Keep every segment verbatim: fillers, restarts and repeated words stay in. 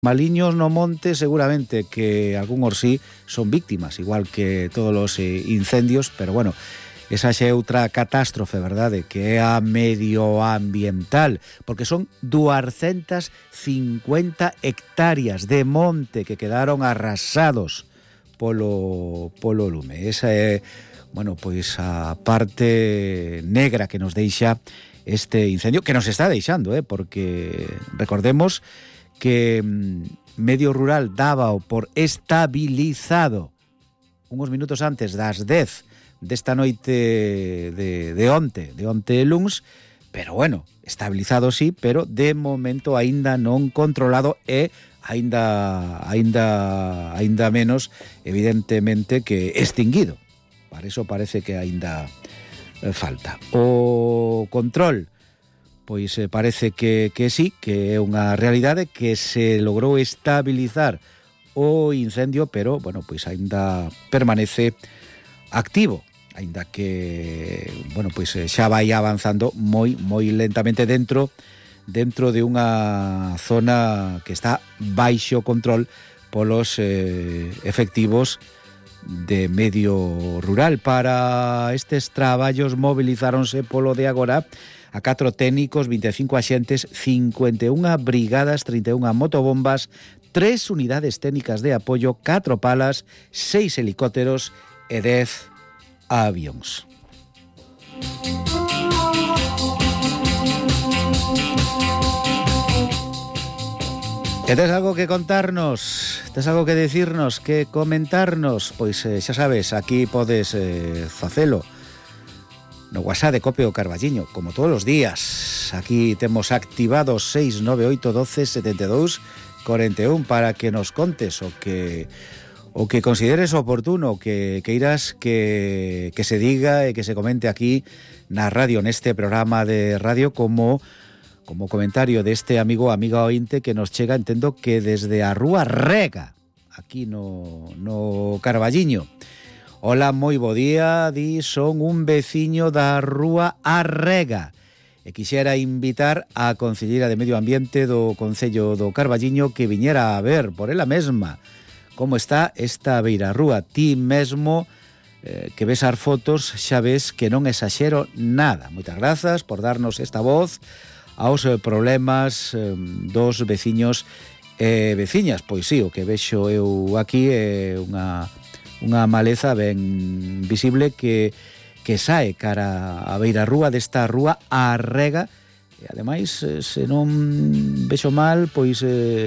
Maliños no monte seguramente que algúns sí son víctimas, igual que todos os eh, incendios, pero bueno, esa é outra catástrofe, verdade, que é a medioambiental, porque son doscientas cincuenta hectáreas de monte que quedaron arrasados polo, polo lume. Esa é, bueno, pois a parte negra que nos deixa este incendio, que nos está deixando, eh, porque recordemos que Medio Rural daba por estabilizado unos minutos antes das dez desta noite de, de onte, de onte luns, pero bueno, estabilizado sí, pero de momento aínda non controlado e aínda aínda aínda menos evidentemente que extinguido. Para eso parece que aínda falta. O control pois eh, parece que, que sí, que é unha realidade, que se logrou estabilizar o incendio, pero, bueno, pois aínda permanece activo, aínda que, bueno, pois xa vai avanzando moi, moi lentamente dentro dentro de unha zona que está baixo control polos eh, efectivos de Medio Rural. Para estes traballos mobilizáronse polo de agora a catro técnicos, vinte e cinco axentes, cincuenta e unha brigadas, trinta e unha motobombas, tres unidades técnicas de apoio, catro palas, seis helicópteros e dez avións. E tes algo que contarnos, tes algo que decirnos, que comentarnos? Pois eh, xa sabes, aquí podes eh, facelo no WhatsApp de Cope o Carballiño, como todos os días. Aquí temos activado seis nove oito doce setenta e dous cuarenta e un para que nos contes o que o que consideres oportuno, que queiras que, que se diga e que se comente aquí na radio, neste programa de radio, como como comentario deste amigo, amiga ointe que nos chega, entendo que desde a Rúa Rega, aquí no, no Carballiño. Hola, moi bo día, di, son un veciño da Rúa Arrega e quixera invitar a concelleira de Medio Ambiente do Concello do Carballiño que viñera a ver por ela mesma como está esta beirarrúa. Ti mesmo eh, que ves as fotos xa ves que non exaxero nada. Moitas grazas por darnos esta voz aos eh, problemas eh, dos veciños e veciñas. Pois sí, o que vexo eu aquí é unha unha maleza ben visible que, que sae cara a beirarrúa desta Rúa Arrega e ademais, se non vexo mal, pois eh,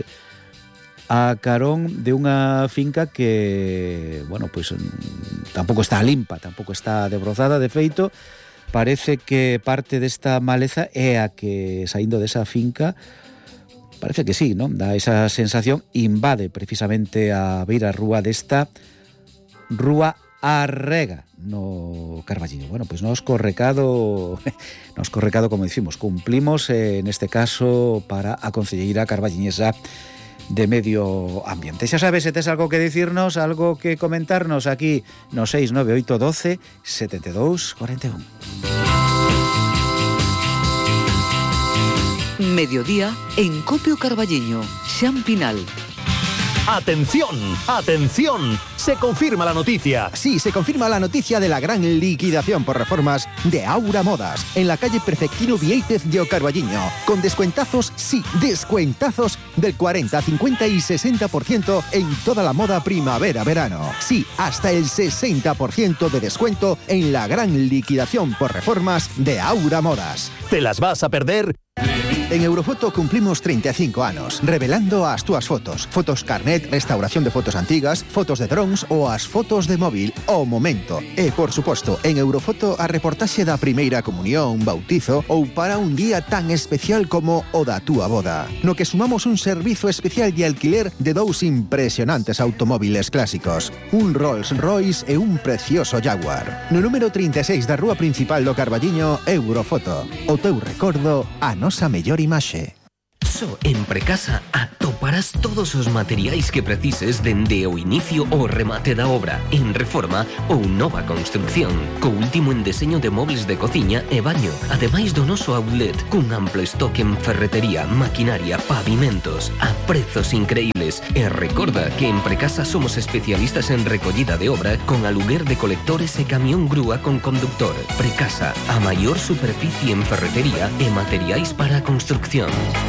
a carón de unha finca que, bueno, pois tampouco está limpa, tampouco está debrozada, de feito parece que parte desta maleza é a que saindo desa finca, parece que sí, non? Dá esa sensación, invade precisamente a beirarrúa desta Rúa Arrega no Carballiño. Bueno, pois nos co recado, nos co recado, como dicimos, cumplimos eh, neste caso para a concelleira carballiñesa de Medio Ambiente. Xa sabes, se tes algo que dicirnos, algo que comentarnos aquí no seis nove oito doce setenta e dous cuarenta e un. Mediodía en Cope o Carballiño, Xan Pinal. ¡Atención! ¡Atención! Se confirma la noticia. Sí, se confirma la noticia de la gran liquidación por reformas de Aura Modas en la calle Prefectino Vieitez de O Carballiño. Con descuentazos, sí, descuentazos del cuarenta, cincuenta y sesenta por ciento en toda la moda primavera-verano. Sí, hasta el sesenta por ciento de descuento en la gran liquidación por reformas de Aura Modas. ¿Te las vas a perder? En Eurofoto cumplimos treinta e cinco anos, revelando as túas fotos. Fotos carnet, restauración de fotos antigas, fotos de drones ou as fotos de móvil ao momento. E, por suposto, en Eurofoto a reportaxe da primeira comunión, bautizo ou para un día tan especial como o da túa boda. No que sumamos un servizo especial de alquiler de dous impresionantes automóviles clásicos. Un Rolls Royce e un precioso Jaguar. No número trinta e seis da rúa principal do Carballiño, Eurofoto. O teu recordo, a nosa mellor imaxe. So en Precasa atopa atoparás todos os materiais que precises dende o inicio ao remate da obra, en reforma ou nova construcción, co último en deseño de mobles de cociña e baño, ademais do noso outlet, cun amplo estoque en ferretería, maquinaria, pavimentos, a prezos increíbles. E recorda que en Precasa somos especialistas en recollida de obra con aluguer de colectores e camión grúa con conductor. Precasa, a maior superficie en ferretería e materiais para a construcción.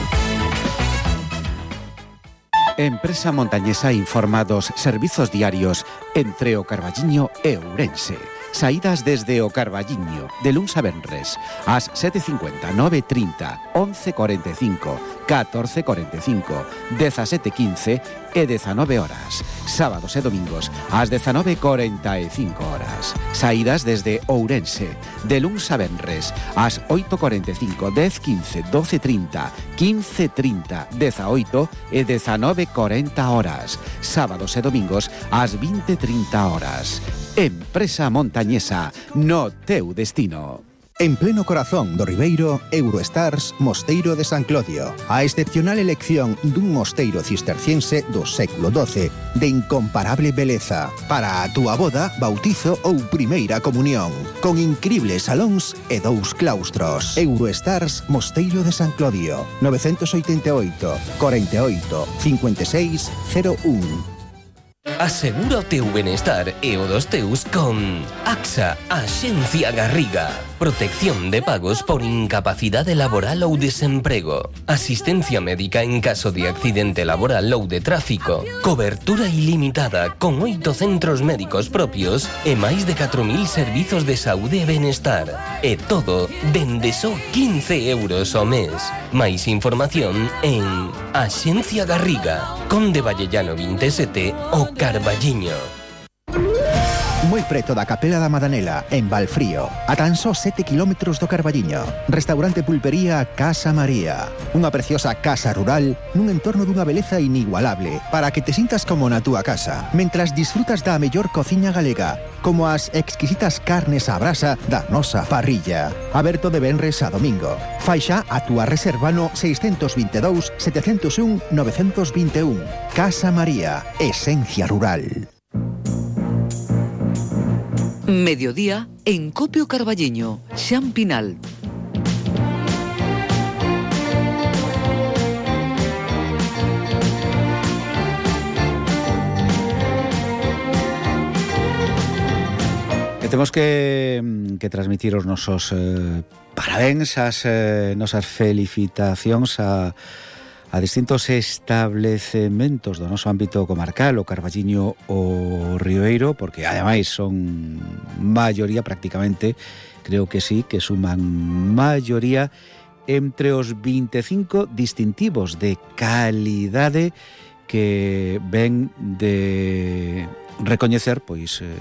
Empresa Montañesa informa dos servizos diarios entre o Carballiño e Ourense. Saídas desde o Carballiño, de luns a venres, ás sete e cincuenta, nove e trinta, once e cuarenta e cinco, catorce e cuarenta e cinco, dezasete e quince e dezanove horas. Sábados e domingos, ás dezanove e cuarenta e cinco horas. Saídas desde Ourense, de luns a venres, ás oito e cuarenta e cinco, dez e quince, doce e trinta, quince e trinta, dezaoito e dezanove e cuarenta horas. Sábados e domingos, ás vinte e trinta horas. Empresa Montañesa, no teu destino. En pleno corazón do Ribeiro, Eurostars Mosteiro de San Clodio. A excepcional elección dun mosteiro cisterciense do século doce, de incomparable beleza, para a túa boda, bautizo ou primeira comunión, con incribles salóns e dous claustros. Eurostars Mosteiro de San Clodio, novecentos oitenta e oito, cuarenta e oito, cincuenta e seis, cero un. Asegura o teu benestar e o dos teus con AXA, Axencia Garriga. Protección de pagos por incapacidade laboral ou desemprego. Asistencia médica en caso de accidente laboral ou de tráfico. Cobertura ilimitada con oito centros médicos propios e máis de catro mil servizos de saúde e benestar. E todo dende só quince euros ao mes. Máis información en Axencia Garriga, Conde Vallellano vinte e sete, o Carballiño. Moi preto da Capela da Madanela, en Valfrío, a tan só sete kilómetros do Carballiño. Restaurante Pulpería Casa María. Unha preciosa casa rural nun entorno dunha beleza inigualable para que te sintas como na túa casa, mentras disfrutas da mellor cociña galega, como as exquisitas carnes á brasa da nosa parrilla. Aberto de venres a domingo. Fai xa a túa reserva no seis dos dous, sete zero un, nove dos un. Casa María, esencia rural. Mediodía en Copio Carballiño, Xan Pinal. Que temos que, que transmitir os nosos eh, parabéns, as eh, nosas felicitacións a a distintos establecementos do noso ámbito comarcal, o Carballiño o Ribeiro, porque ademais son maioría prácticamente, creo que sí, que suman maioría entre os vinte e cinco distintivos de calidade que ven de recoñecer, pois, eh,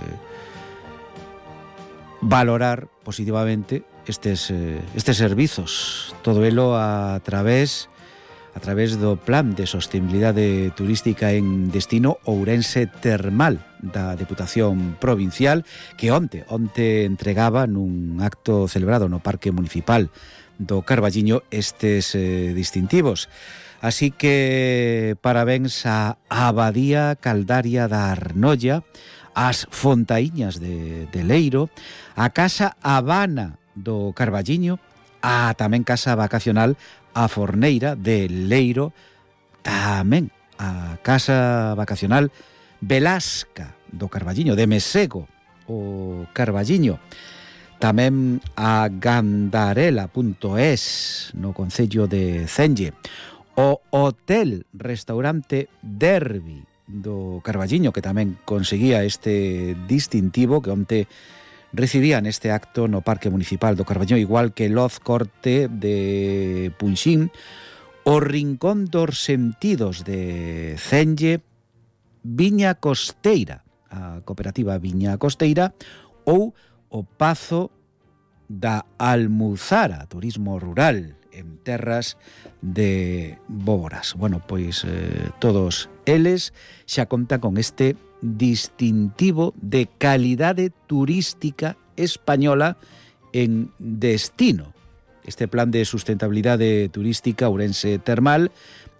valorar positivamente estes, eh, estes servizos, todo elo a través a través do Plan de Sostenibilidade Turística en Destino Ourense Termal da Deputación Provincial, que onte, onte entregaba nun acto celebrado no Parque Municipal do Carballiño estes eh, distintivos. Así que parabéns a Abadía Caldaria da Arnolla, as Fontaíñas de, de Leiro, a Casa Habana do Carballiño, a tamén Casa Vacacional a Forneira de Leiro, tamén a Casa Vacacional Velasca do Carballiño, de Mesego o Carballiño, tamén a Gandarela punto es no concello de Cenge, o Hotel Restaurante Derby do Carballiño, que tamén conseguía este distintivo que onte recibían este acto no Parque Municipal do Carballiño, igual que Loz Corte de Punxín, o Rincón dos Sentidos de Cenge, Viña Costeira, a cooperativa Viña Costeira, ou o Pazo da Almuzara, turismo rural en terras de Bóboras. Bueno, pois eh, todos eles xa contan con este distintivo de calidade turística española en destino. Este plan de sustentabilidade turística Ourense Termal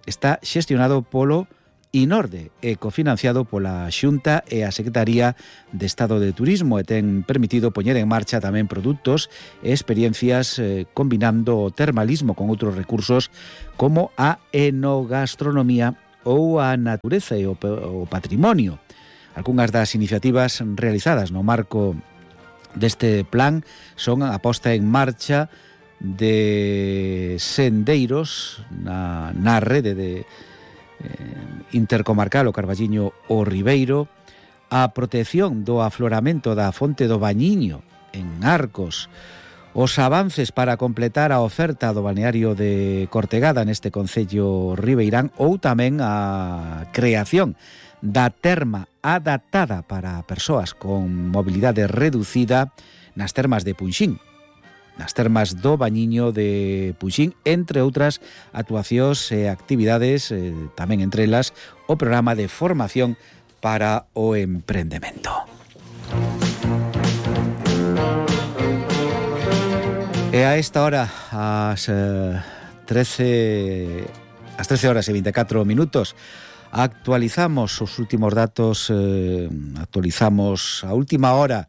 está xestionado polo Inorde e cofinanciado pola Xunta e a Secretaría de Estado de Turismo e ten permitido poñer en marcha tamén produtos e experiencias eh, combinando o termalismo con outros recursos como a enogastronomía ou a natureza e o, o patrimonio. Algunhas das iniciativas realizadas no marco deste plan son a posta en marcha de sendeiros na, na rede de eh, intercomarcal o Carballiño o Ribeiro, a protección do afloramento da fonte do Bañiño en Arcos, os avances para completar a oferta do balneario de Cortegada neste concello ribeirán ou tamén a creación da terma adaptada para persoas con mobilidade reducida nas termas de Punxín, nas termas do Bañiño de Punxín, entre outras actuacións e actividades, eh, tamén entre elas o programa de formación para o emprendemento. E a esta hora, ás eh, trece, as trece horas e veinticuatro minutos, actualizamos os últimos datos, eh, actualizamos a última hora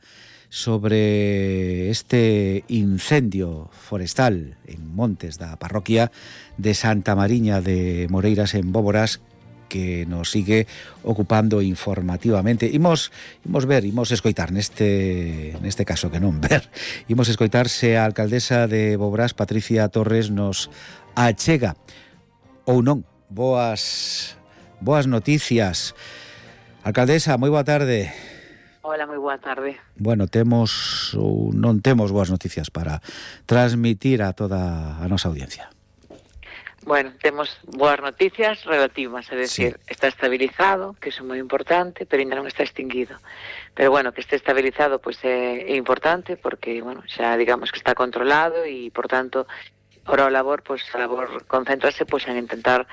sobre este incendio forestal en montes da parroquia de Santa Mariña de Moreiras en Bóboras, que nos sigue ocupando informativamente. Imos, imos ver, imos escoitar neste, neste caso que non ver, imos escoitar se a alcaldesa de Bóboras, Patricia Torres, nos achega ou non boas boas noticias. Alcaldesa, moi boa tarde. Hola, moi boa tarde. Bueno, temos ou non temos boas noticias para transmitir a toda a nosa audiencia. Bueno, temos boas noticias relativas, é dicir, sí. Está estabilizado, que iso é moi importante, pero ainda non está extinguido. Pero bueno, que este estabilizado pois é, é importante porque, bueno, xa digamos que está controlado e, por tanto, ahora o labor, pois, a labor concéntrase pois en intentar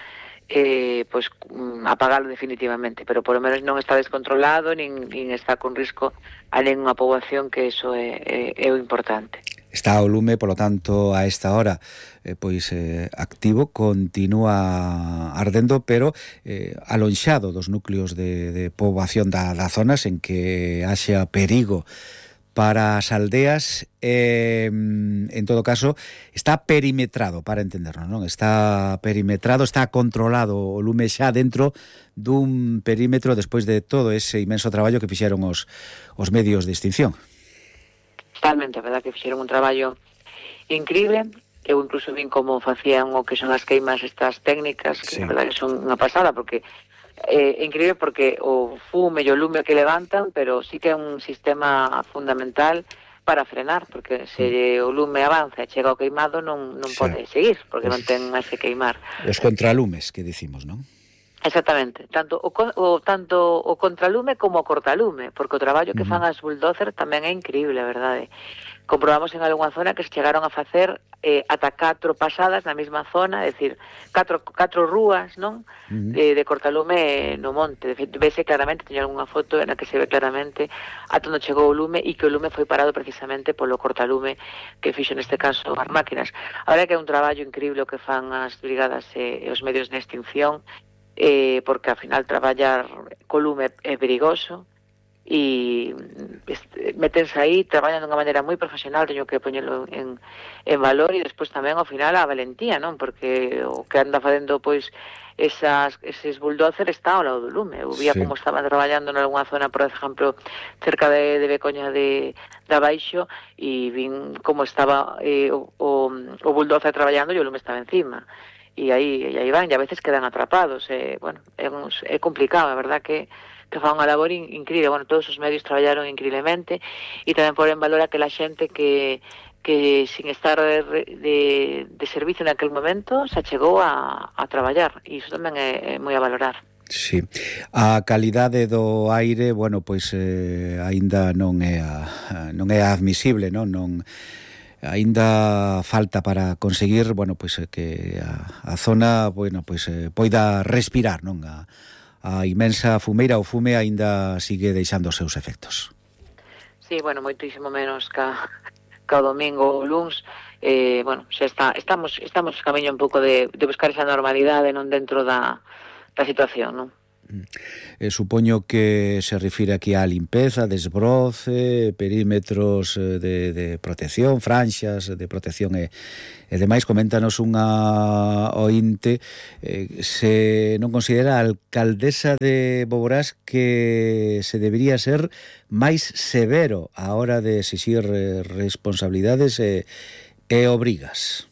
eh, pois apagalo definitivamente, pero por lo menos non está descontrolado nin, nin está con risco a ninguna poboación, que iso é, é, é o importante. Está o lume, polo tanto, a esta hora eh, pois eh, activo, continúa ardendo, pero eh, alonxado dos núcleos de, de poboación da, da zonas en que haxa perigo para as aldeas. Eh, en todo caso, está perimetrado, para entendernos, non? Está perimetrado, está controlado o lume xa dentro dun perímetro despois de todo ese inmenso traballo que fixeron os, os medios de extinción. Totalmente, a verdad que fixeron un traballo increíble. Eu incluso vin como facían o que son as queimas estas técnicas, que sí. A verdad que son unha pasada, porque é eh, increíble porque o fume e o lume que levantan, pero sí que é un sistema fundamental para frenar, porque se o lume avanza e chega ao queimado non, non sí. Pode seguir, porque pues, non ten máis que queimar. Os contralumes que dicimos, non? Exactamente, tanto o, o tanto o contralume como o cortalume, porque o traballo que fan as bulldozer tamén é increíble, a verdade. Comprobamos en algunha zona que se chegaron a facer eh, ata catro pasadas na mesma zona, é dicir, catro, catro rúas, non? Uh-huh. De, de cortalume no monte. De feito, vese claramente, teño algunha foto na que se ve claramente ata onde chegou o lume e que o lume foi parado precisamente polo cortalume que fixo neste caso as máquinas. A verdade que é un traballo increíble o que fan as brigadas e, e os medios de extinción, eh, porque ao final traballar co lume é perigoso e este, metense aí, traballan dunha maneira moi profesional, teño que poñelo en, en valor, e despois tamén ao final a valentía, non? Porque o que anda facendo pois esas, eses bulldozer está ao lado do lume. Eu vía sí. Como estaban traballando en algunha zona, por exemplo, cerca de, de Becoña de, de Abaixo, e vin como estaba eh, o, o, o bulldozer traballando e o lume estaba encima. E aí, e aí van, e a veces quedan atrapados. Eh, bueno, é, un, é complicado, a verdad que que fa unha labor in, increíble. Bueno, todos os medios traballaron increíblemente, e tamén por en valor aquela xente que que sin estar de, de, de servicio naquel momento se chegou a, a traballar, e iso tamén é, é moi a valorar. Sí, a calidade do aire, bueno, pois eh, aínda non é a, non é admisible, non? Non aínda falta para conseguir, bueno, pois que a, a zona, bueno, pois eh, poida respirar, non? A, a imensa fumeira, o fume aínda sigue deixando os seus efectos. Sí, bueno, moitísimo menos ca, ca o domingo ou luns, eh, bueno, xa está, estamos estamos camiño un pouco de, de buscar esa normalidade non dentro da, da situación, non? Eh, supoño que se refire aquí á limpeza, desbroce, perímetros de, de protección, franxas de protección e, e demais. Coméntanos unha ointe eh, se non considera a alcaldesa de Boborás que se debería ser máis severo á hora de exixir eh, responsabilidades e, e obrigas.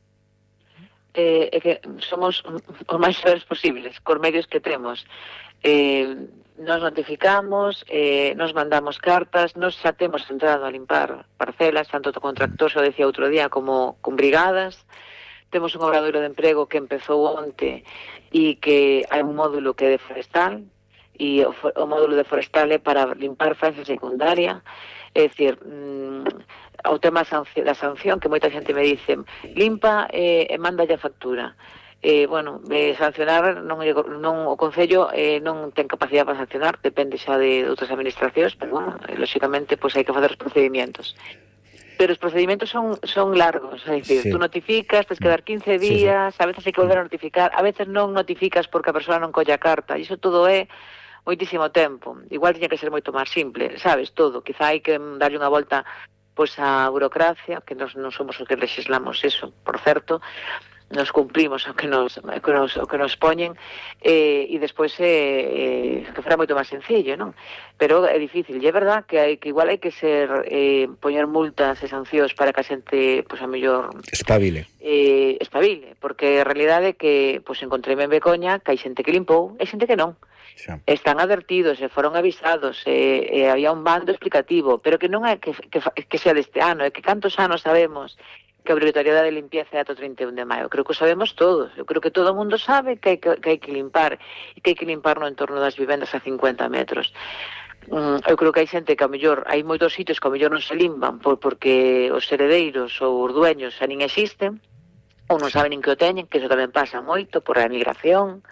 Eh, é que somos os máis severos posibles, cos medios que temos. Eh, nos notificamos, eh, nos mandamos cartas, nos xa temos entrado a limpar parcelas, tanto con tractores, o decía outro día, como con brigadas. Temos un obradoiro de emprego que empezou onte e que hai un módulo que é de forestal, e o, o módulo de forestal é para limpar franxa secundaria. É dicir, mmm, ao tema da sanción, que moita xente me dice limpa eh, e manda a factura. Eh, bueno, eh, sancionar non, non, o Concello eh, non ten capacidade para sancionar, depende xa de outras administracións, pero bueno, eh, lóxicamente pois, hai que fazer os procedimentos. Pero os procedimentos son, son largos, é dicir, sí. Tú notificas, tens que dar quince días, sí, sí. A veces hai que volver a notificar, a veces non notificas porque a persona non colla a carta, e iso todo é moitísimo tempo. Igual tiña que ser moito máis simple, sabes, todo. Quizá hai que darlle unha volta pois a burocracia, que nos non somos os que legislamos eso, por certo, nos cumprimos o que nos, o que nos, o que nos poñen, eh, e despois eh, eh, que fora moito máis sencillo, non? Pero é difícil, e é verdad que, hai, que igual hai que ser eh, poñer multas e sancións para que a xente, pois a mellor espabile. Eh, espabile, porque a realidade é que pois encontréme en Becoña que hai xente que limpou e xente que non. Xa. Están advertidos, e foron avisados, e, e había un bando explicativo, pero que non é que, que, que sea deste ano, é que cantos anos sabemos que a obrigatoriedade de limpieza é ata o trinta e un de maio. Creo que o sabemos todos. Eu creo que todo o mundo sabe que hai que, que, hai que limpar, e que hai que limpar no entorno das vivendas a cincuenta metros. Mm, eu creo que hai xente que a mellor, hai moitos sitios que a mellor non se limpan por, porque os heredeiros ou os dueños xa nin existen, ou non saben nin que o teñen, que iso tamén pasa moito por a migración,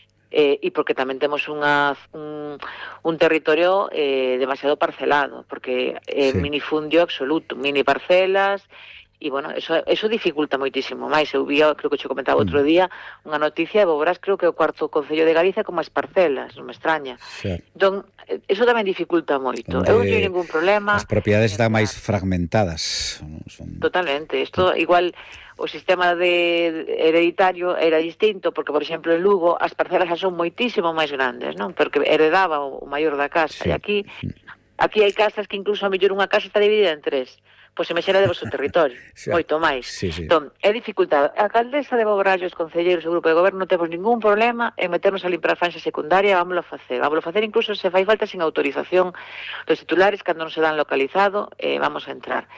eh, e porque tamén temos unha, un, un territorio eh, demasiado parcelado, porque é eh, sí. Minifundio absoluto, mini parcelas, e, bueno, eso, eso dificulta moitísimo máis. Eu vía, creo que che comentaba mm. outro día, unha noticia de Boborás, creo que é o cuarto Concello de Galicia con máis parcelas, non me extraña. Sí. Entón, eso tamén dificulta moito. Eu non teño ningún problema. As propiedades están máis fragmentadas. Son... Totalmente. Isto, igual, o sistema de hereditario era distinto, porque, por exemplo, en Lugo, as parcelas son moitísimo máis grandes, non? Porque heredaba o maior da casa. Sí. E aquí, aquí hai casas que incluso a mellor unha casa está dividida en tres. Pois se mexera de vosso territorio, moito máis. Sí, sí. Entón, é dificultade. A alcaldesa de Boborás, os concelleiros, o grupo de goberno, non temos ningún problema en meternos a limpar a franxa secundaria, vámoslo a facer. Vámoslo a facer incluso se fai falta sin autorización dos titulares, cando non se dan localizado, eh, vamos a entrar.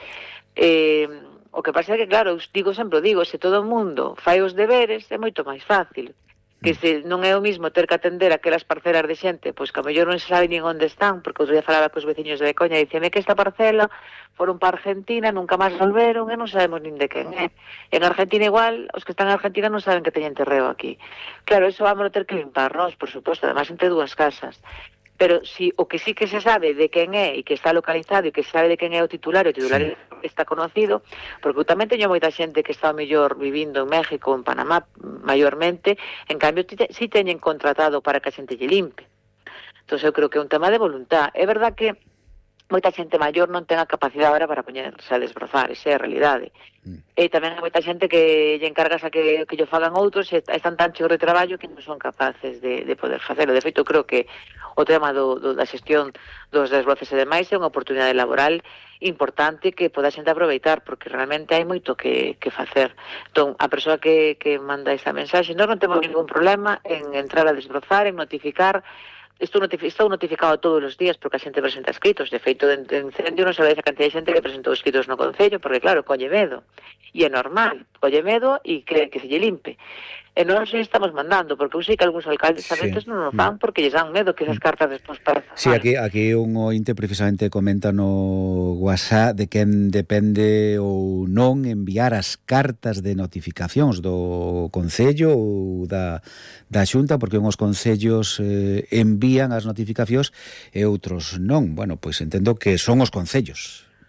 Eh, o que pasa é que, claro, digo sempre, digo, se todo o mundo fai os deberes, é moito máis fácil. Que se non é o mismo ter que atender aquelas parcelas de xente, pois que a mellor non se sabe nin onde están, porque outro día falaba cos veciños de Becoña e dicíame que esta parcela foron para Argentina, nunca máis volveron e non sabemos nin de quen é. En Argentina igual, os que están en Argentina non saben que teñen terreo aquí. Claro, eso vamos a ter que limpar, nós, por suposto, además entre dúas casas. Pero si o que sí que se sabe de quen é e que está localizado e que se sabe de quen é o titular, o titular sí. Está conocido, porque eu tamén teño moita xente que está mellor vivindo en México, en Panamá, maiormente, en cambio si teñen contratado para que a xente lle limpe. Entón eu creo que é un tema de voluntad. É verdad que moita xente maior non ten a capacidade agora para poñerse a desbrozar, esa é a realidade. Mm. E tamén hai moita xente que lle encargas a que, que yo fagan outros e están tan cheo de traballo que non son capaces de, de poder facelo. De feito, creo que o tema do, do, da xestión dos desbroces e demais é unha oportunidade laboral importante que poda xente aproveitar, porque realmente hai moito que, que facer. Entón, a persoa que, que manda esta mensaxe, nós non temos ningún problema en entrar a desbrozar, en notificar. Estou notificado todos os días porque a xente presenta escritos. De feito, de incendio non sabe esa cantidad de xente que presentou escritos no Concello, porque claro, colle medo. E é normal, colle medo e cree que se lle limpe. E non se estamos mandando, porque eu sei que algúns alcaldes a veces sí. non o fan porque lles dan medo que esas cartas despois para... Sí, aquí, aquí un ointe precisamente comenta no WhatsApp de quen depende ou non enviar as cartas de notificacións do Concello ou da, da Xunta, porque uns concellos eh, envían as notificacións e outros non. Bueno, pois entendo que son os concellos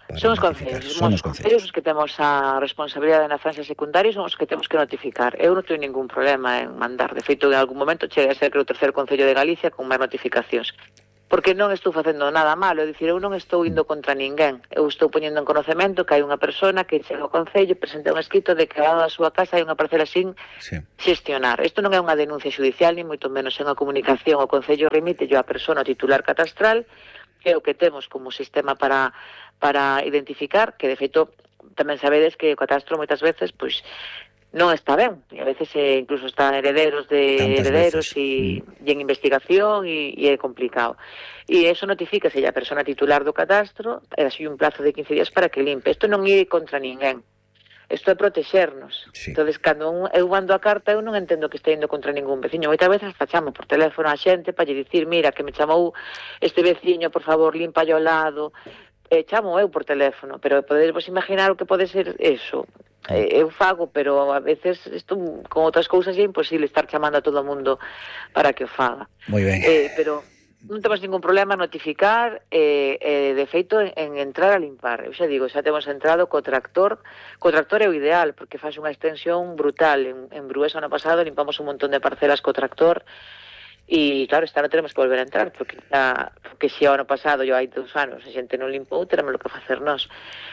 para Son os notificar? concellos, Son son os os concellos os que temos a responsabilidade na fase secundaria, son os que temos que notificar. Eu non teño ningún problema en mandar. De feito, en algún momento chega a ser que o terceiro concello de Galicia con máis notificacións. Porque non estou facendo nada malo, é dicir, eu non estou indo contra ninguén. Eu estou poñendo en conocemento que hai unha persona que chega ao concello e presenta un escrito de que ao lado da súa casa hai unha parcela sin Sí. xestionar. Isto non é unha denuncia judicial, ni moito menos é unha comunicación. O concello remite yo a persona titular catastral, que é o que temos como sistema para, para identificar, que de feito tamén sabedes que o catastro moitas veces pois non está ben, e a veces eh, incluso están herederos de Tantas herederos veces. e, mm. e en investigación e, e é complicado. E eso notifícase a persona titular do catastro, e así un plazo de quince días para que limpe. Isto non é contra ninguén. Isto é protexernos. Sí. Entonces, cando un, eu mando a carta, eu non entendo que este indo contra ningún veciño. Moitas veces hasta chamo por teléfono a xente para lle dicir, mira, que me chamou este veciño, por favor, limpa ao lado. Eh, chamo eu por teléfono, pero podedes imaginar o que pode ser eso. Eh, eu fago, pero a veces isto, con outras cousas é imposible estar chamando a todo o mundo para que o faga. Moi ben. Eh, pero non temos ningún problema en notificar, eh, eh, de feito, en, en entrar a limpar. Eu xa digo, xa temos entrado co tractor. Co tractor é o ideal, porque faz unha extensión brutal. En, en Brués, ano pasado, limpamos un montón de parcelas co tractor. E, claro, esta non tenemos que volver a entrar, porque, xa, porque xe o ano pasado, yo hai dous anos, a xente non limpou, teremos que facer nós.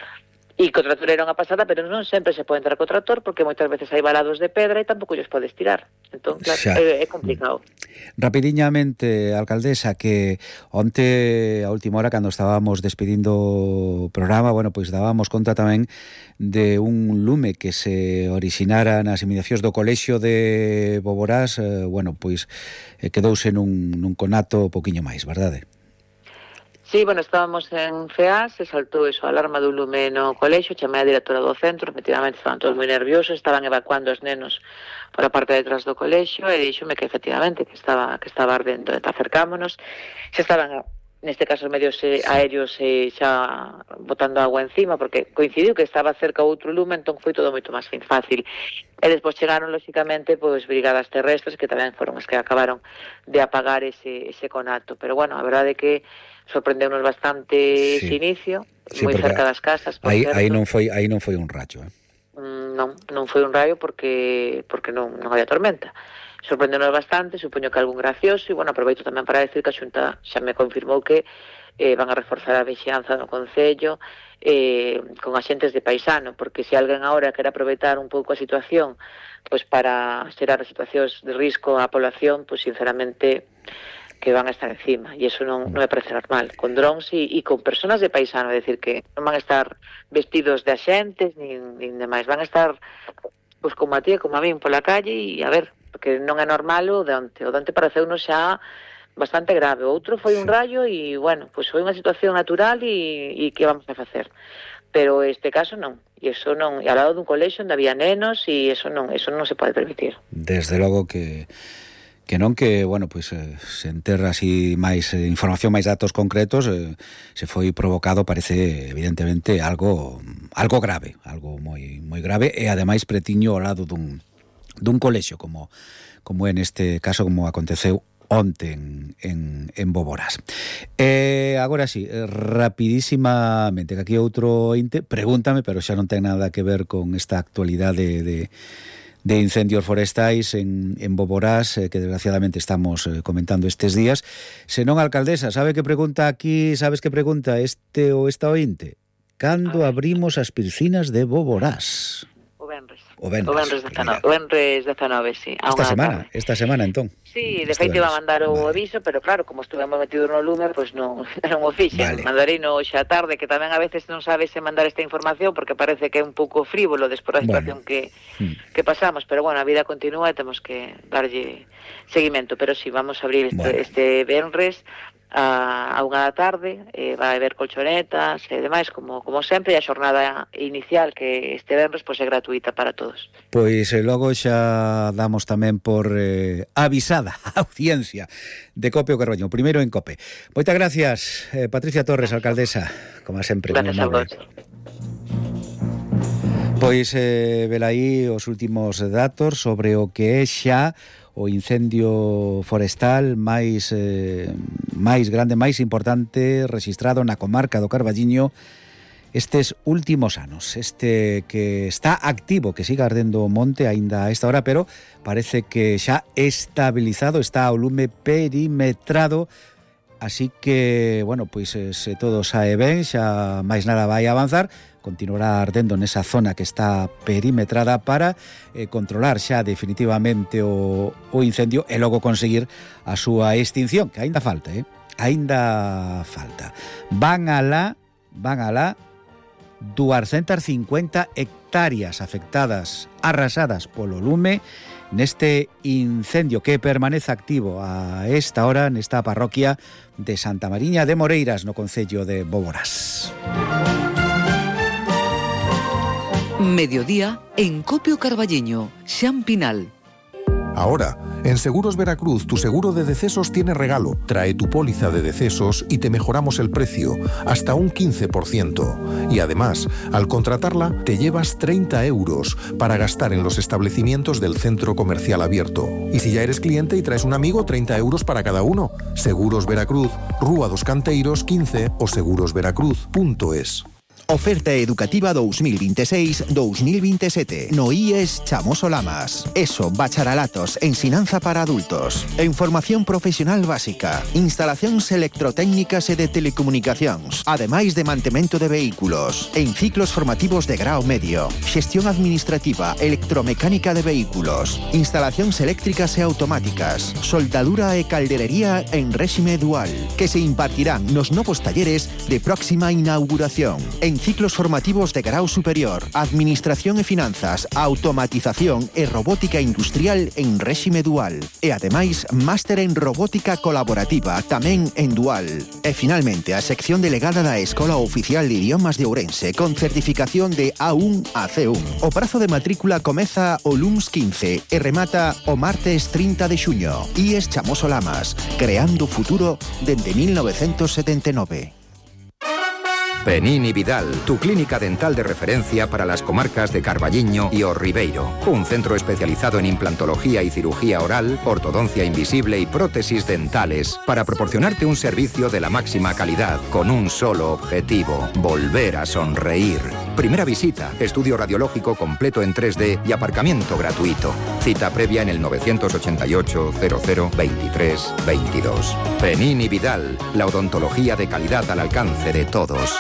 E co tractor era unha pasada, pero non sempre se pode entrar co tractor, porque moitas veces hai valados de pedra e tampouco lles podes tirar. Entón, claro, é, é complicado. Rapidiñamente, alcaldesa, que onte, a última hora, cando estábamos despedindo o programa, bueno, pois dábamos conta tamén de un lume que se orixinara nas inmediacións do colexio de Boborás, eh, bueno, pois eh, quedouse nun, nun conato poquinho máis, verdade? Sí, bueno, estábamos en C E A, se saltou eso, a alarma do lume no colexio, chamei a directora do centro, efectivamente estaban todos moi nerviosos, estaban evacuando os nenos por a parte de detrás do colexio, e díxome que efectivamente que estaba que estaba ardendo. Entón, acercámonos, xa estaban, neste caso, os medios eh, aéreos eh, xa botando agua encima, porque coincidiu que estaba cerca outro lume, entón foi todo moito máis fácil. E despois chegaron, lóxicamente, pois, brigadas terrestres, que tamén foron as que acabaron de apagar ese, ese conato. Pero, bueno, a verdade é que sorprendeunos bastante sí. ese inicio, sí, moi cerca das casas. Aí, aí non foi aí non foi un rayo, eh? Mm, non, non foi un rayo porque porque non, non había tormenta. Sorprendeunos bastante, supoño que algún gracioso, e, bueno, aproveito tamén para decir que a Xunta xa me confirmou que eh, van a reforzar a vixianza no Concello eh, con axentes de paisano, porque se alguén agora quere aproveitar un pouco a situación pois para xerar situacións de risco á población, pois sinceramente que van a estar encima, e iso non, non me parece normal, con drones e, e con personas de paisano, é dicir, que non van a estar vestidos de axentes, nin, nin demais, van a estar pois como a ti e como a min pola calle, e a ver, porque non é normal o de onte, o de onte pareceunos xa bastante grave, outro foi un rayo e, bueno, pois foi unha situación natural e, e que vamos a facer, pero este caso non, e iso non, e ao lado dun colexio onde había nenos, e iso non, iso non se pode permitir. Desde logo que que non que, bueno, pois eh, se enterra así máis eh, información, máis datos concretos, eh, se foi provocado, parece evidentemente algo algo grave, algo moi moi grave, e ademais pretiño ao lado dun dun colexio, como como en este caso, como aconteceu onte en, en, en Boborás. Eh, agora sí, rapidísimamente, que aquí outro inte, pregúntame, pero xa non ten nada que ver con esta actualidade de, de incendios forestais en, en Boborás, eh, que desgraciadamente estamos eh, comentando estes días. Senón, alcaldesa, sabe que pregunta aquí, sabes que pregunta este ou esta ointe? Cando abrimos as piscinas de Boborás? O venres. O venres, o venres dezanove, o venres dezanove, sí. Esta semana, tarde. esta semana, entón. Sí, de feito iba a mandar o vale. aviso, pero claro, como estuvemos metidos no lume, pois pues non, non o fixen. Vale. Mandarei no xa tarde, que tamén a veces non sabes se mandar esta información, porque parece que é un pouco frívolo despois da situación bueno. que, mm. que pasamos, pero bueno, a vida continúa e temos que darlle seguimento, pero sí, vamos a abrir este, bueno. este venres a, a unha da tarde, eh, vai haber colchonetas e demais, como, como sempre, e a xornada inicial, que este venres, pois é gratuita para todos. Pois eh, logo xa damos tamén por eh, avisada a audiencia de Cope o Carballiño, primeiro en Cope. Moitas gracias, eh, Patricia Torres, alcaldesa, como sempre. Gracias a vos. Pois eh, velaí os últimos datos sobre o que é xa o incendio forestal máis eh, máis grande, máis importante rexistrado na comarca do Carballiño estes últimos anos. Este que está activo, que siga ardendo o monte aínda a esta hora, pero parece que xa estabilizado, está ao lume perimetrado. Así que, bueno, pois se todo sae ben, xa máis nada vai avanzar, continuará ardendo nesa zona que está perimetrada para eh, controlar xa definitivamente o, o incendio e logo conseguir a súa extinción, que aínda falta, eh? Aínda falta. Van alá, van alá doscientas cincuenta hectáreas afectadas, arrasadas polo lume, neste incendio que permanece activo a esta hora nesta parroquia de Santa Mariña de Moreiras, no concello de Boborás. Mediodía en Copio Carballiño, Xan Pinal. Ahora, en Seguros Veracruz, tu seguro de decesos tiene regalo. Trae tu póliza de decesos y te mejoramos el precio, hasta un quince por ciento. Y además, al contratarla, te llevas treinta euros para gastar en los establecimientos del centro comercial abierto. Y si ya eres cliente y traes un amigo, treinta euros para cada uno. Seguros Veracruz, Rúa dos Canteiros quince o seguros veracruz punto es. Oferta educativa dos mil veintiséis dos mil veintisiete. No I E S Chamoso Lamas. ESO, bacharelatos, ensinanza para adultos. En formación profesional básica. Instalacións electrotécnicas e de telecomunicacións. Ademais de mantemento de vehículos. En ciclos formativos de grao medio. Xestión administrativa, electromecánica de vehículos. Instalacións eléctricas e automáticas. Soldadura e calderería en réxime dual. Que se impartirán nos novos talleres de próxima inauguración. En ciclos formativos de grau superior, administración e finanzas, automatización e robótica industrial en réxime dual. E ademais, máster en robótica colaborativa tamén en dual. E finalmente, a sección delegada da Escola Oficial de Idiomas de Ourense con certificación de A uno a C uno. O prazo de matrícula comeza o luns quince e remata o martes trinta de xuño. I E S Chamoso Lamas, creando futuro dende mil novecentos setenta e nove. Penini Vidal, tu clínica dental de referencia para las comarcas de Carballiño y O Ribeiro. Un centro especializado en implantología y cirugía oral, ortodoncia invisible y prótesis dentales para proporcionarte un servicio de la máxima calidad con un solo objetivo: volver a sonreír. Primera visita, estudio radiológico completo en tres D y aparcamiento gratuito. Cita previa en el nueve ochenta y ocho cero cero veintitrés veintidós. Penini Vidal, la odontología de calidad al alcance de todos.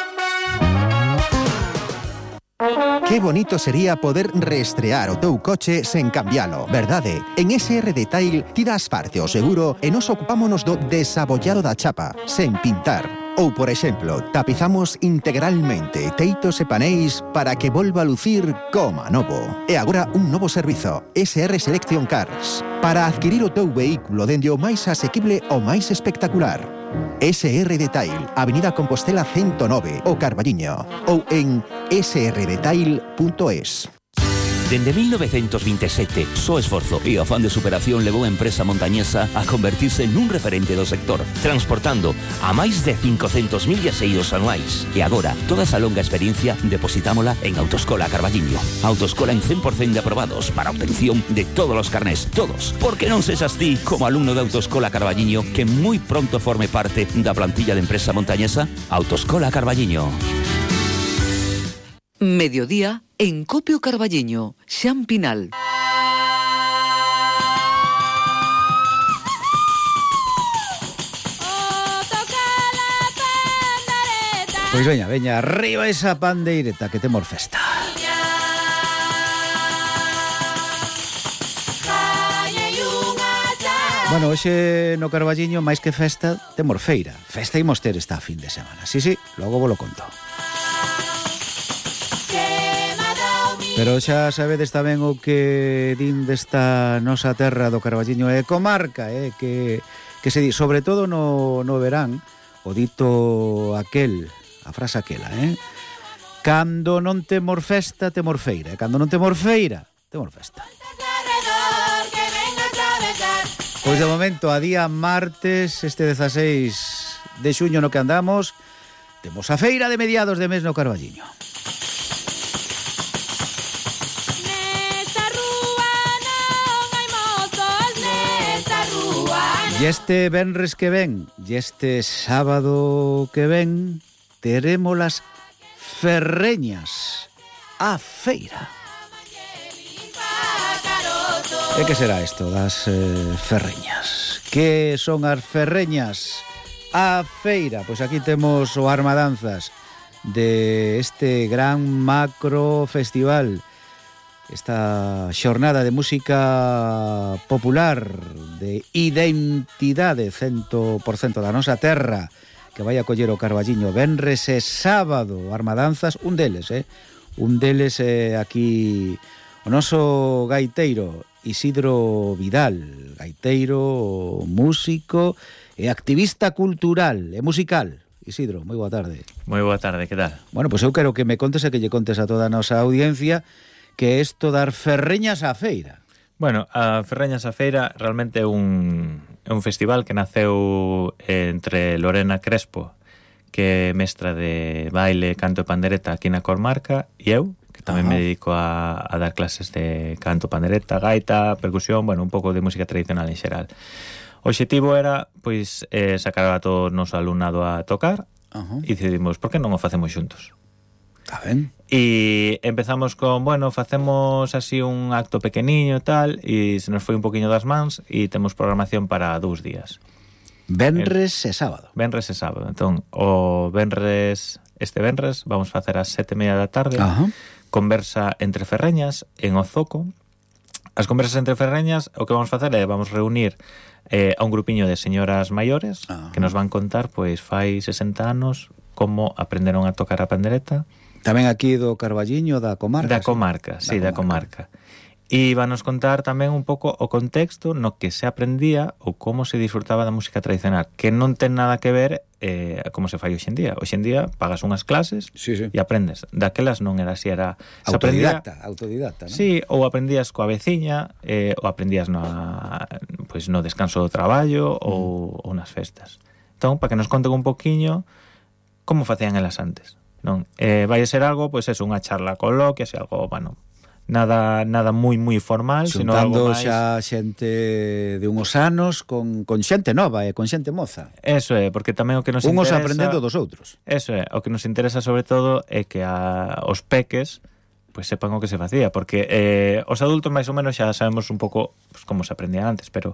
Qué bonito sería poder reestrear o teu coche sen cambialo, verdade? En S R Detail ti das parte o seguro e nos ocupámonos do desabollado da chapa, sen pintar. Ou, por exemplo, tapizamos integralmente teitos e paneis para que volva a lucir como a novo. E agora un novo servizo, S R Selection Cars, para adquirir o teu vehículo dende o máis asequible ao máis espectacular. S R Detail, Avenida Compostela ciento nove, o Carballiño, ou en s r detail punto es. Dende mil novecientos veintisiete, so esforzo e o afán de superación levou a empresa montañesa a convertirse nun referente do sector, transportando a máis de cincocentos mil viaxeiros anuais. E agora, toda esa longa experiencia depositámola en Autoescola Carballiño. Autoescola en cen por cento de aprobados para obtención de todos os carnés, todos. Porque non sexas ti, como alumno de Autoescola Carballiño, que moi pronto forme parte da plantilla de empresa montañesa? Autoescola Carballiño. Mediodía en Copio Carballiño, Xan Pinal. Pois veña, veña, arriba esa pandeireta que temos festa. Bueno, hoxe no Carballiño, máis que festa, temos feira. Festa imos ter esta fin de semana. Sí, sí, logo vos lo conto. Pero xa sabedes tamén o que din desta nosa terra do Carballiño e comarca, eh, que, que se di, sobre todo no, no verán, o dito aquel, a frase aquela, eh? Cando non temos festa, temos feira, e cando non temos feira, temos festa. Pois de momento, a día martes, este dezaseis de xuño no que andamos, temos a feira de mediados de mes no Carballiño. E este venres que ven, e este sábado que ven, teremos las Ferreñas a feira. E que será isto das eh, ferreñas? Que son as ferreñas a feira? Pois aquí temos o Armadanzas de este gran macro festival, esta xornada de música popular, de identidade cento por cento da nosa terra, que vai a coller o Carballiño venres e sábado. Armadanzas, un deles, eh? un deles eh, aquí o noso gaiteiro Isidro Vidal, gaiteiro, músico e activista cultural e musical. Isidro, moi boa tarde. Moi boa tarde, que tal? Bueno, pois eu quero que me contes e que lle contes a toda a nosa audiencia que é isto dar ferreñas á feira. Bueno, a Ferreñas á Feira realmente é un, é un festival que naceu entre Lorena Crespo, que é mestra de baile, canto e pandereta aquí na comarca, e eu, que tamén Ajá. me dedico a, a dar clases de canto, pandereta, gaita, percusión, bueno, un pouco de música tradicional en xeral. O obxectivo era, pois, eh, sacar a todo o noso alumnado a tocar, Ajá. e decidimos, por que non o facemos xuntos? Está ben. E empezamos con, bueno, facemos así un acto pequeniño e tal, e se nos foi un poquinho das mans, e temos programación para dous días. Venres e sábado. Venres e sábado. Entón, o venres, este venres, vamos facer ás sete e media da tarde, Ajá. conversa entre ferreñas en Ozoco. As conversas entre ferreñas, o que vamos facer é, vamos reunir eh, a un grupiño de señoras maiores, Ajá. que nos van contar, pois, fai sesenta anos, como aprenderon a tocar a pandereta. Tamén aquí do Carballiño, da comarca. Da comarca, sí, da comarca. E van nos contar tamén un pouco o contexto no que se aprendía ou como se disfrutaba da música tradicional, que non ten nada que ver eh, como se fai hoxe en día. Hoxe en día pagas unhas clases sí, sí. e aprendes. Daquelas non era así, era... Autodidacta, aprendía, autodidacta, non? Sí, ou aprendías coa veciña, eh, ou aprendías no, pues, no descanso do traballo mm. ou, ou nas festas. Entón, para que nos conten un poquinho como facían elas antes. Non, eh, vai a ser algo, pois pues eso, unha charla coloquia, así algo, bueno, nada nada moi moi formal, sino algo máis... xa xente de unhos anos con, con xente nova e con xente moza. Eso é, porque tamén o que nos unhos interesa... aprendendo dos outros. Eso é, o que nos interesa sobre todo é que a, os peques pois pues, sepan o que se facía, porque eh, os adultos máis ou menos xa sabemos un pouco pues, como se aprendía antes, pero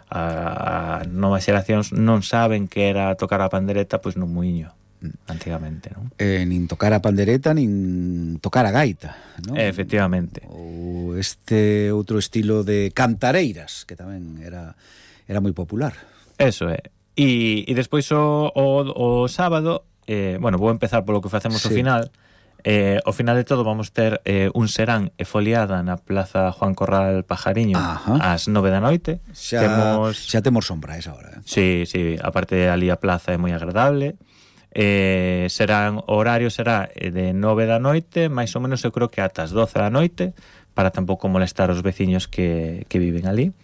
a, a novas xeracións non saben que era tocar a pandereta pois pues, nun muiño. Antigamente, non? Eh, nin tocar a pandereta, nin tocar a gaita, non? Efectivamente. Ou este outro estilo de cantareiras, que tamén era era moi popular. Eso é. E, e despois o, o, o sábado, eh, bueno, vou empezar polo que facemos sí. ao final. Eh, ao final de todo vamos ter eh, un serán e foliada na Plaza Juan Corral Pajariño Ajá. ás nove da noite. Xa temos, xa temos sombra a esa hora. Eh? Sí, sí, aparte ali a plaza é moi agradable. Eh, serán, o horario será de nove da noite, máis ou menos eu creo que ata as doce da noite, para tampouco molestar os veciños que, que viven ali.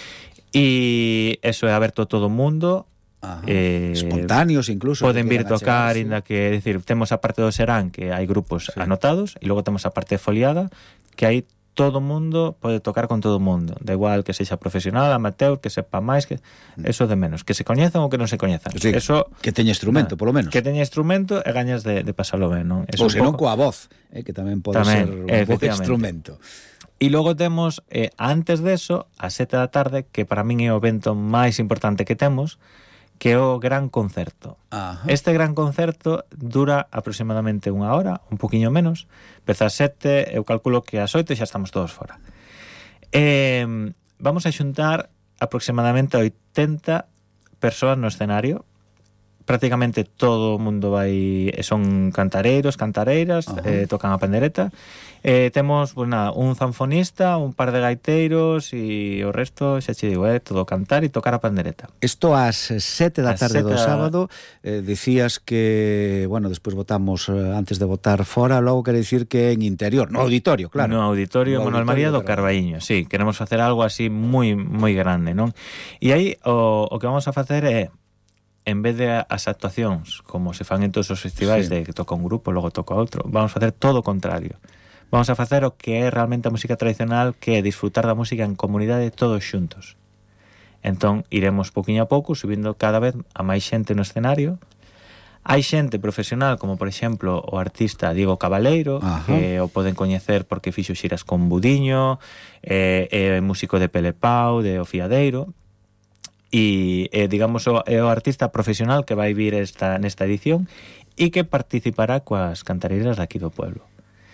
E eso é aberto a todo o mundo. Eh, espontáneos incluso. Poden vir tocar, ainda que, decir, temos a parte do serán que hai grupos sí. anotados, e logo temos a parte foliada que hai todo o mundo, pode tocar con todo o mundo, da igual que sexa profesional, amateur, que sepa máis, que eso de menos, que se coñezan ou que non se coñezan. Sí, eso, que teña instrumento, polo menos. Que teña instrumento e gañas de, de pasalo ben, non? Ou senón coa voz, eh, que tamén pode tamén, ser un bo instrumento. E logo temos, eh, antes deso, a sete da tarde, que para min é o evento máis importante que temos, que é o gran concerto. Ajá. Este gran concerto dura aproximadamente unha hora, un poquinho menos. Empeza ás sete, eu calculo que ás oito xa estamos todos fora. Eh, vamos a xuntar aproximadamente oitenta persoas no escenario. Prácticamente todo o mundo vai, son cantareiros, cantareiras, eh, tocan a pandereta. Eh, temos, pues nada, un zanfonista, un par de gaiteiros e o resto, xa che digo, eh, todo cantar e tocar a pandereta. Isto ás sete da tarde do sábado, eh, dicías que, bueno, despois votamos eh, antes de votar fora, logo quere dicir que en interior, no auditorio, claro. No auditorio no Manuel María do Carballiño, sí, queremos facer algo así moi moi grande, non? E aí o, o que vamos a facer é, en vez de as actuacións, como se fan en todos os festivais, sí. de que toca un grupo, logo toca outro, vamos a facer todo o contrario. Vamos a facer o que é realmente a música tradicional, que é disfrutar da música en comunidade todos xuntos. Entón, iremos poquinho a pouco, subindo cada vez a máis xente no escenario, Hai xente profesional, como por exemplo o artista Diego Cabaleiro, Ajá. que o poden coñecer porque fixo xiras con Budiño, é eh, eh, músico de Pelepau, de O Fiadeiro, e eh, digamos o, é o artista profesional que vai vir esta, nesta edición e que participará coas cantareiras daqui do pueblo.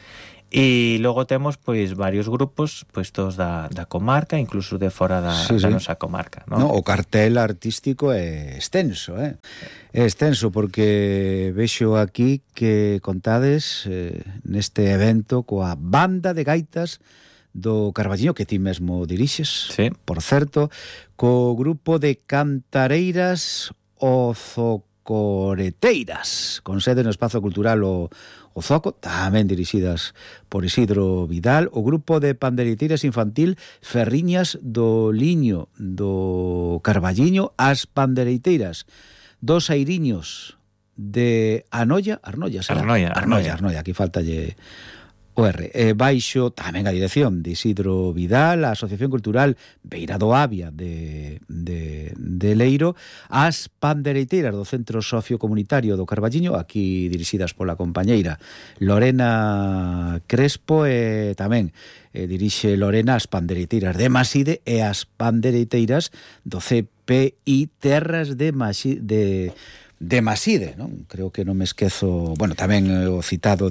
E logo temos pois varios grupos, pois todos da, da comarca, incluso de fora da, sí, da sí. nosa comarca, ¿no? No, o cartel artístico é extenso, eh? É extenso porque vexo aquí que contades eh, neste evento coa banda de gaitas do Carballiño, que ti mesmo dirixes, sí. por certo, co grupo de cantareiras Ozocoreteiras, con sede no Espazo Cultural o O Zoco, tamén dirixidas por Isidro Vidal, o grupo de panderiteiras infantil Ferriñas do Liño do Carballiño, as panderiteiras dos Airiños de Anoia, Arnoia, será? Arnoia, Arnoia, Arnoia, aquí faltalle o R. E baixo tamén a dirección de Isidro Vidal, a Asociación Cultural Beira do Avia de, de, de Leiro, as pandereiteiras do Centro Sociocomunitario do Carballiño, aquí dirixidas pola compañeira Lorena Crespo, e tamén e dirixe Lorena as pandereiteiras de Maside e as pandereiteiras do C P I Terras de Maside, de de Maside, non? Creo que non me esquezo, bueno, tamén o citado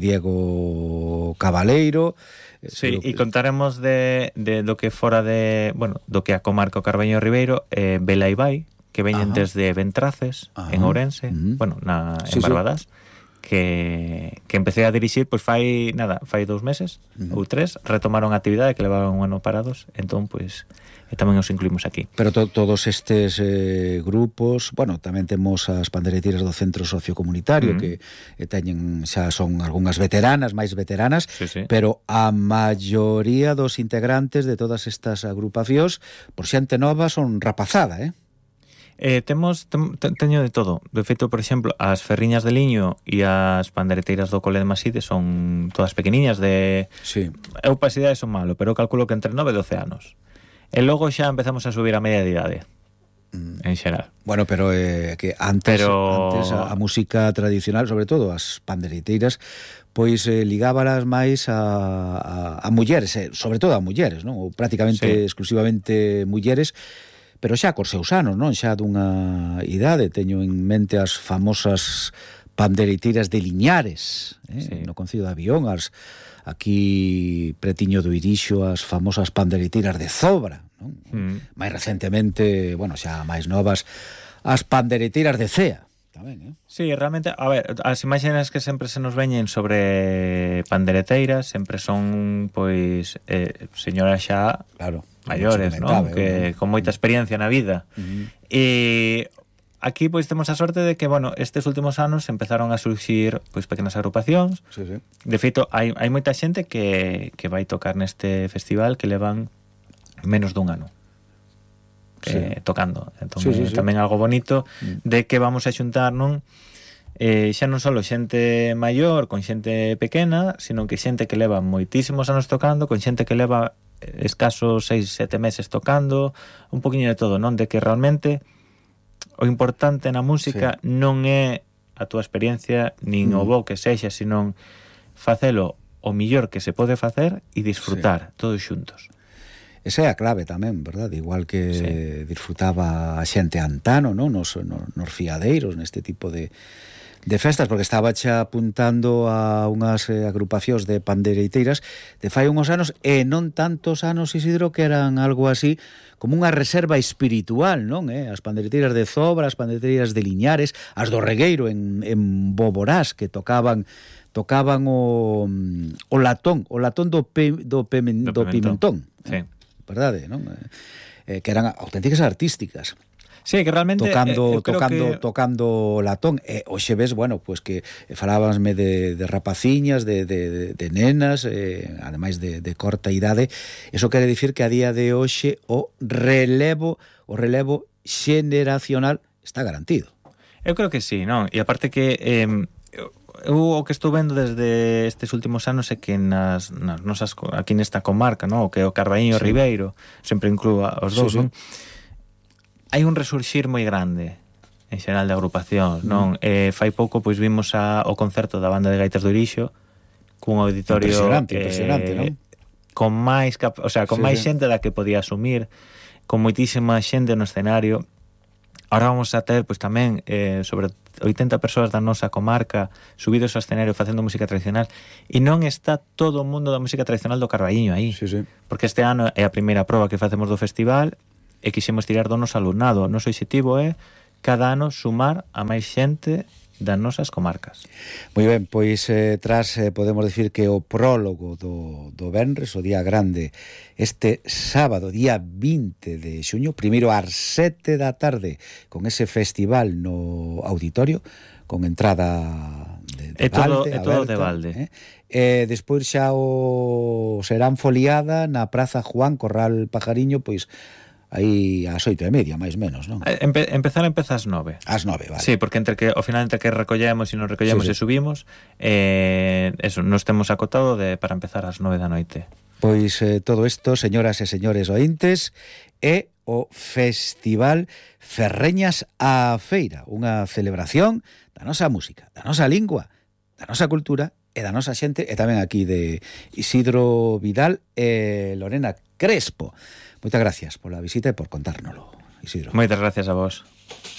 Diego Cabaleiro. Sí, e que... contaremos de, de do que fora de, bueno, do que a comarca o Carballiño Ribeiro, eh, Bela Ibai, que veñen Ajá. desde Ventraces, Ajá. en Ourense, uh-huh. bueno, na, en sí, Barbadas, sí. que, que empecé a dirixir, pois fai, nada, fai dous meses, uh-huh. ou tres, retomaron a actividade que levaban un ano parados, entón, pois... e tamén os incluímos aquí. Pero to, todos estes eh, grupos, bueno, tamén temos as pandereteiras do Centro Sociocomunitario, mm. que eh, teñen, xa son algunhas veteranas, máis veteranas, sí, sí. pero a maioría dos integrantes de todas estas agrupacións, por xente nova, son rapazada, eh? Eh, temos, te, teño de todo. De feito, por exemplo, as Ferriñas de Liño e as pandereteiras do Cole de Maside son todas pequeniñas de... Sí. Eu para idade son malo, pero eu calculo que entre nove e doce anos. E logo xa empezamos a subir a media de idade, mm. en xeral. Bueno, pero eh, que antes, pero... antes a, a música tradicional, sobre todo as pandereteiras, pois eh, ligábalas máis a, a, a mulleres, eh, sobre todo a mulleres, non? Ou prácticamente sí. exclusivamente mulleres, pero xa cos seus anos, non? Xa dunha idade, teño en mente as famosas pandereteiras de Liñares, eh? sí. no Concello de Avión, as aquí pretiño do Irixo, as famosas pandereteiras de Zobra, non? Mm. máis recentemente, bueno, xa máis novas, as pandereteiras de Cea tamén, eh? Sí, realmente, a ver, as imaxes que sempre se nos veñen sobre pandereteiras sempre son, pois, eh, señoras xa claro, maiores, non? Que, ¿no? Con moita experiencia na vida. Uh-huh. E aquí pois temos a sorte de que, bueno, estes últimos anos empezaron a surxir pois pequenas agrupacións. Sí, sí. De feito, hai, hai moita xente que, que vai tocar neste festival que levan menos dun ano eh, sí. tocando. Entón, sí, sí, sí. tamén algo bonito de que vamos a xuntar, non? Eh, xa non só xente maior con xente pequena, sino que xente que leva moitísimos anos tocando, con xente que leva escasos seis, sete meses tocando, un poquinho de todo, non? De que realmente o importante na música sí. non é a túa experiencia nin mm. o bo que sexa, senón facelo o millor que se pode facer e disfrutar sí. todos xuntos. Esa é a clave tamén, verdad? Igual que sí. disfrutaba a xente antano, non? Nos, nos, nos fiadeiros, neste tipo de, de festas, porque estaba xa apuntando a unhas eh, agrupacións de pandereiteiras de fai unhos anos, e non tantos anos, Isidro, que eran algo así como unha reserva espiritual, non? Eh? As pandereteiras de Zobra, as pandereteiras de Liñares, as do Regueiro en, en Boborás, que tocaban tocaban o, o latón, o latón do, pe, do, pemen, do, do pimentón. Sí. Eh? Verdade, non? Eh, que eran auténticas artísticas. Sí, que realmente tocando eh, tocando que... tocando latón, e eh, hoxe ves, bueno, pues que falábasme de, de rapaciñas, de, de, de nenas, eh, ademais de, de corta idade. Eso quere dicir que a día de hoxe o relevo, o relevo xeneracional está garantido. Eu creo que sí, non? E aparte que eh, eu o que estou vendo desde estes últimos anos é que nas, nas nosas, aquí nesta comarca, non? O que é o Carballiño sí. Ribeiro, sempre inclúa os dous, sí, sí. non? Hai un resurxir moi grande en xeral de agrupacións, non? Mm. Eh, fai pouco pois vimos a, o concerto da banda de Gaitas do Irixo cun auditorio impresionante, eh, impresionante, non? Con máis, cap- o sea, con Sí, máis sí. xente da que podía asumir, con moitísima xente no escenario. Ahora vamos a ter, pois tamén, eh, sobre oitenta persoas da nosa comarca subidos ao escenario facendo música tradicional, e non está todo o mundo da música tradicional do Carballiño aí. Sí, sí. Porque este ano é a primeira proba que facemos do festival e quixemos tirar do noso alumnado. O noso objetivo é cada ano sumar a máis xente das nosas comarcas. Moi ben, pois eh, tras eh, podemos dicir que o prólogo do, do Venres, o día grande, este sábado, día vinte de xuño, primeiro ás sete da tarde, con ese festival no auditorio, con entrada de, de É todo, balde, é todo aberta, de balde. Eh? E despois xa o serán foliada na Praza Juan Corral Pajariño, pois aí ás oito e media, máis menos, non? Empe, empezar empeza ás nove. Ás nove, vale. Sí, porque entre que ao final entre que recollemos e non recollemos Sí, sí, sí. e subimos, eh, eso, nos temos acotado de para empezar ás nove da noite. Pois eh, todo isto, señoras e señores ointes, é o Festival Ferreñas á Feira, unha celebración da nosa música, da nosa lingua, da nosa cultura e da nosa xente, e tamén aquí de Isidro Vidal e Lorena Crespo. Moitas gracias pola visita e por contárnoslo, Isidro. Moitas gracias a vos.